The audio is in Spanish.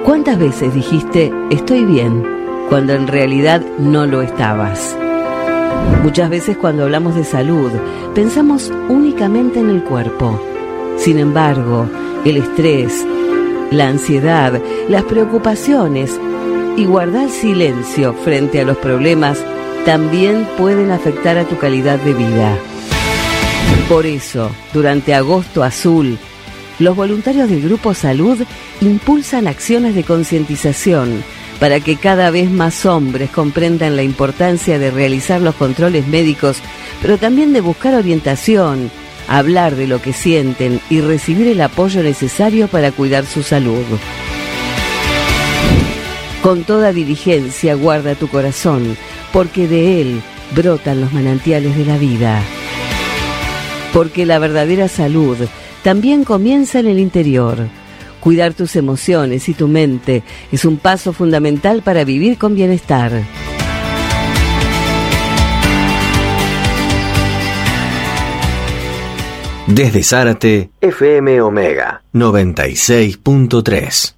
¿Cuántas veces dijiste estoy bien cuando en realidad no lo estabas? Muchas veces cuando hablamos de salud pensamos únicamente en el cuerpo. Sin embargo, el estrés, la ansiedad, las preocupaciones y guardar silencio frente a los problemas también pueden afectar a tu calidad de vida. Por eso, durante Agosto Azul, los voluntarios del Grupo Salud impulsan acciones de concientización para que cada vez más hombres comprendan la importancia de realizar los controles médicos, pero también de buscar orientación, hablar de lo que sienten y recibir el apoyo necesario para cuidar su salud. Con toda diligencia guarda tu corazón, porque de él brotan los manantiales de la vida. Porque la verdadera salud también comienza en el interior. Cuidar tus emociones y tu mente es un paso fundamental para vivir con bienestar. Desde Zárate, FM Omega 96.3.